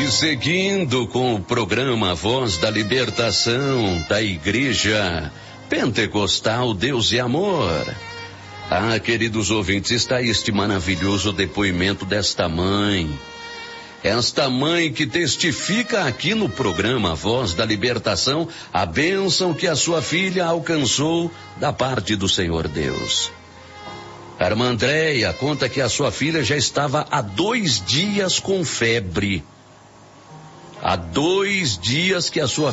E seguindo com o programa Voz da Libertação da Igreja Pentecostal Deus e Amor. Ah, queridos ouvintes, está este maravilhoso depoimento desta mãe. Esta mãe que testifica aqui no programa Voz da Libertação a bênção que a sua filha alcançou da parte do Senhor Deus. A irmã Andréia conta que a sua filha já estava há 2 dias com febre. Há 2 dias que a sua